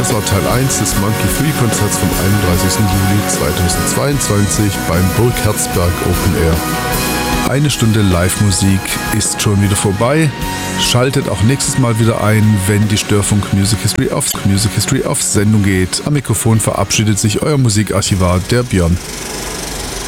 Das war Teil 1 des Monkey Free Konzerts vom 31. Juli 2022 beim Burg Herzberg Open Air. Eine Stunde Live-Musik ist schon wieder vorbei. Schaltet auch nächstes Mal wieder ein, wenn die Störfunk Music History Off Sendung geht. Am Mikrofon verabschiedet sich euer Musikarchivar, der Björn.